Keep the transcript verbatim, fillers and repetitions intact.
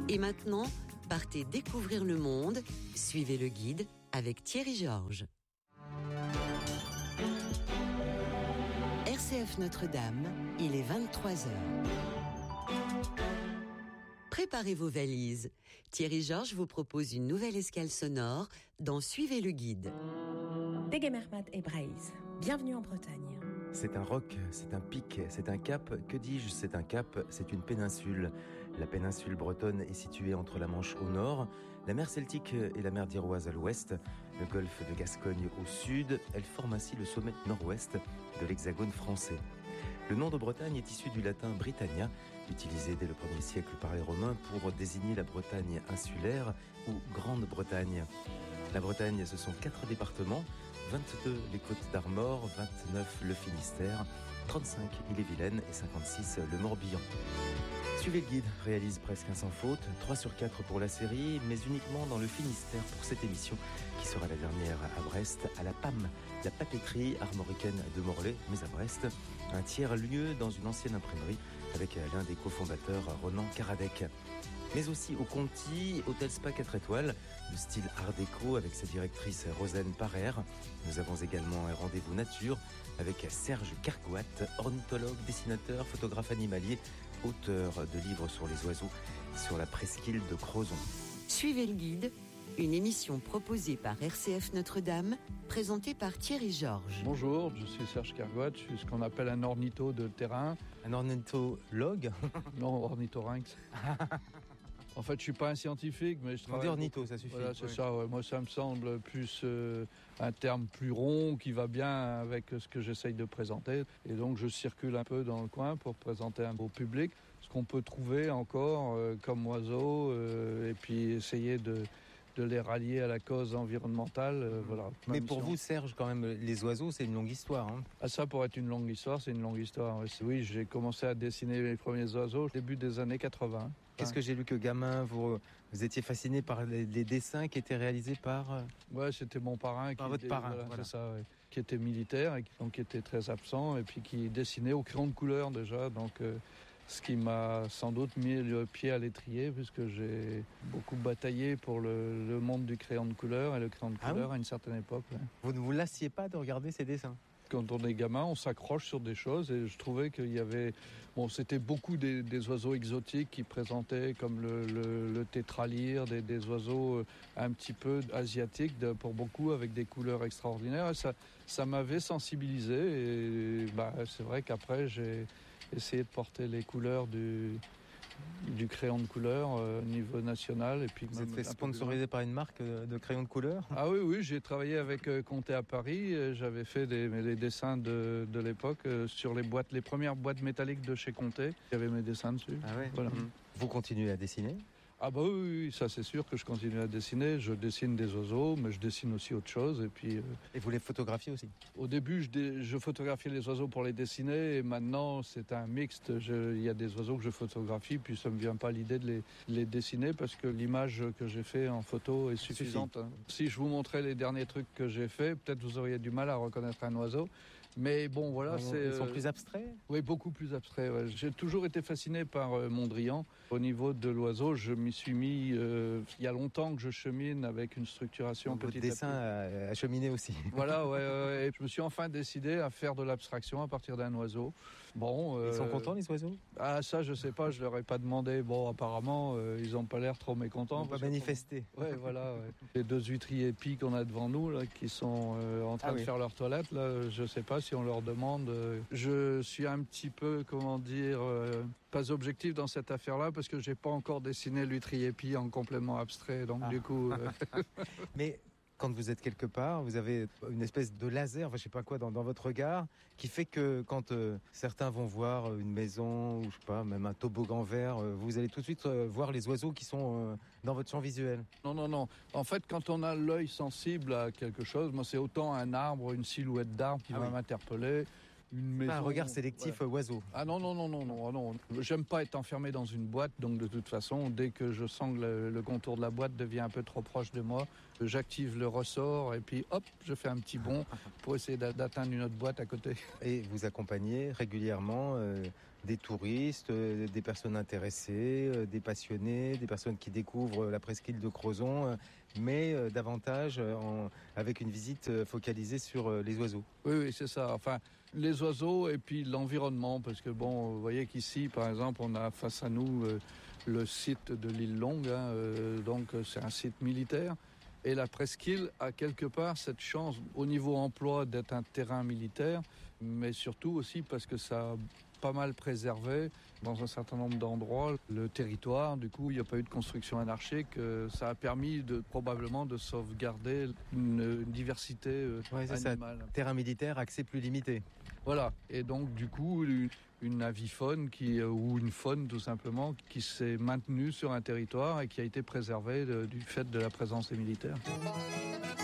Et maintenant, partez découvrir le monde. Suivez le guide avec Thierry Georges. R C F Notre-Dame, il est vingt-trois heures. Préparez vos valises. Thierry Georges vous propose une nouvelle escale sonore dans Suivez le guide. Degemermat et Braise. Bienvenue en Bretagne. C'est un roc, c'est un pic, c'est un cap. Que dis-je, c'est un cap, c'est une péninsule. La péninsule bretonne est située entre la Manche au nord, la mer Celtique et la mer d'Iroise à l'ouest, le golfe de Gascogne au sud. Elle forme ainsi le sommet nord-ouest de l'hexagone français. Le nom de Bretagne est issu du latin Britannia, utilisé dès le premier siècle par les Romains pour désigner la Bretagne insulaire ou Grande-Bretagne. La Bretagne, ce sont quatre départements, vingt-deux les Côtes d'Armor, vingt-neuf le Finistère, trente-cinq Ille-et-Vilaine et cinquante-six le Morbihan. Suivez le guide réalise presque un sans faute, trois sur quatre pour la série, mais uniquement dans le Finistère pour cette émission qui sera la dernière à Brest, à la P A M, la papeterie armoricaine de Morlaix, mais à Brest, un tiers-lieu dans une ancienne imprimerie avec l'un des cofondateurs, Ronan Karadec. Mais aussi au Conti, hôtel spa quatre étoiles, de style art déco avec sa directrice Rosanne Parer. Nous avons également un rendez-vous nature avec Serge Cargoat, ornithologue, dessinateur, photographe animalier, auteur de livres sur les oiseaux, sur la presqu'île de Crozon. Suivez le guide, une émission proposée par R C F Notre-Dame, présentée par Thierry Georges. Bonjour, je suis Serge Cargoat, je suis ce qu'on appelle un ornitho de terrain. Un ornithologue? Non, ornithorynx. En fait, je suis pas un scientifique, mais je travaille... On dit ornitho, ça suffit. Voilà, c'est oui. ça. Ouais. Moi, ça me semble plus euh, un terme plus rond qui va bien avec ce que j'essaye de présenter. Et donc, je circule un peu dans le coin pour présenter un beau public, ce qu'on peut trouver encore euh, comme oiseaux, euh, et puis essayer de... de les rallier à la cause environnementale. Euh, voilà. Mais pour vous, Serge, quand même, les oiseaux, c'est une longue histoire. Hein. Ah, ça, pour être une longue histoire, c'est une longue histoire. Oui, j'ai commencé à dessiner les premiers oiseaux au début des années quatre-vingts. Qu'est-ce que j'ai lu que gamin, vous, vous étiez fasciné par les, les dessins qui étaient réalisés par... Ouais, c'était mon parrain. Par qui votre était, parrain, voilà, voilà. C'est ça, ouais. Qui était militaire et qui, donc, qui était très absent et puis qui dessinait au crayon de couleur déjà. Donc, euh, ce qui m'a sans doute mis le pied à l'étrier puisque j'ai beaucoup bataillé pour le, le monde du crayon de couleur et le crayon de Ah couleur oui à une certaine époque. Ouais. Vous ne vous lassiez pas de regarder ces dessins? Quand on est gamin, on s'accroche sur des choses et je trouvais qu'il y avait... Bon, c'était beaucoup des, des oiseaux exotiques qui présentaient comme le, le, le tétralyre, des, des oiseaux un petit peu asiatiques de, pour beaucoup avec des couleurs extraordinaires. Et ça, ça m'avait sensibilisé et bah, c'est vrai qu'après j'ai essayé de porter les couleurs du... du crayon de couleur euh, au niveau national. Et puis vous êtes fait sponsoriser par une marque de crayon de couleur? Ah oui, oui, j'ai travaillé avec euh, Comté à Paris. Euh, j'avais fait des, des dessins de, de l'époque euh, sur les boîtes, les premières boîtes métalliques de chez Comté. Il y avait mes dessins dessus. Ah ouais. Voilà. Mmh. Vous continuez à dessiner? Ah bah oui, oui, ça c'est sûr que je continue à dessiner. Je dessine des oiseaux, mais je dessine aussi autre chose. Et puis. Euh, et vous les photographiez aussi? Au début, je, dé, je photographiais les oiseaux pour les dessiner, et maintenant c'est un mixte. Je, il y a des oiseaux que je photographie, puis ça me vient pas l'idée de les, les dessiner parce que l'image que j'ai fait en photo est suffisante. Hein. Si je vous montrais les derniers trucs que j'ai fait, peut-être vous auriez du mal à reconnaître un oiseau. Mais bon, voilà, ils c'est... Ils sont plus abstraits? Oui, beaucoup plus abstraits. Ouais. J'ai toujours été fasciné par euh, Mondrian. Au niveau de l'oiseau, je m'y suis mis... Euh, il y a longtemps que je chemine avec une structuration donc, petit votre dessin à petit. a, a cheminé aussi. Voilà, ouais, ouais, et je me suis enfin décidé à faire de l'abstraction à partir d'un oiseau. Bon, euh, ils sont contents, les oiseaux? Ah, ça, je sais pas, je leur ai pas demandé. Bon, apparemment, euh, ils ont pas l'air trop mécontents. Ils n'ont pas manifesté. Que... Ouais, voilà. Ouais. Les deux huîtriers épis qu'on a devant nous, là, qui sont euh, en train ah, de oui. faire leur toilette, là, je sais pas si on leur demande. Euh, je suis un petit peu, comment dire, euh, pas objectif dans cette affaire-là parce que j'ai pas encore dessiné l'huîtrier épi en complément abstrait, donc ah. du coup. Euh... Mais quand vous êtes quelque part, vous avez une espèce de laser, enfin, je sais pas quoi, dans, dans votre regard, qui fait que quand euh, certains vont voir une maison ou je sais pas, même un toboggan vert, euh, vous allez tout de suite euh, voir les oiseaux qui sont euh, dans votre champ visuel. Non, non, non. En fait, quand on a l'œil sensible à quelque chose, moi, c'est autant un arbre, une silhouette d'arbre qui ah va oui. m'interpeller. Une maison, pas un regard sélectif ouais. oiseau. Ah non, non, non, non, non, non. J'aime pas être enfermé dans une boîte, donc de toute façon, dès que je sens que le, le contour de la boîte devient un peu trop proche de moi, j'active le ressort et puis hop, je fais un petit bond pour essayer d'atteindre une autre boîte à côté. Et vous accompagnez régulièrement euh, des touristes, euh, des personnes intéressées, euh, des passionnés, des personnes qui découvrent la presqu'île de Crozon, euh, mais euh, davantage euh, en, avec une visite euh, focalisée sur euh, les oiseaux. Oui, oui, c'est ça. Enfin, les oiseaux et puis l'environnement, parce que bon, vous voyez qu'ici, par exemple, on a face à nous euh, le site de l'île Longue, hein, euh, donc c'est un site militaire. Et la presqu'île a quelque part cette chance au niveau emploi d'être un terrain militaire, mais surtout aussi parce que ça a pas mal préservé dans un certain nombre d'endroits le territoire. Du coup, il n'y a pas eu de construction anarchique. Ça a permis de, probablement de sauvegarder une, une diversité euh, ouais, c'est animale. Ça. Terrain militaire, accès plus limité. Voilà. Et donc, du coup, une avifaune qui, ou une faune tout simplement qui s'est maintenue sur un territoire et qui a été préservée de, du fait de la présence des militaires.